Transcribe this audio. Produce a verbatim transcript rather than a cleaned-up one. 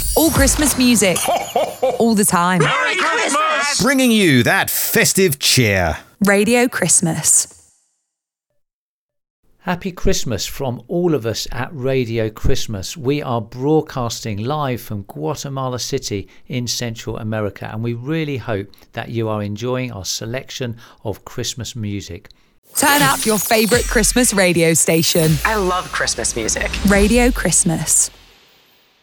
All Christmas music. All the time. Merry Christmas! Bringing you that festive cheer. Radio Christmas. Happy Christmas from all of us at Radio Christmas. We are broadcasting live from Guatemala City in Central America, and we really hope that you are enjoying our selection of Christmas music. Turn up your favourite Christmas radio station. I love Christmas music. Radio Christmas.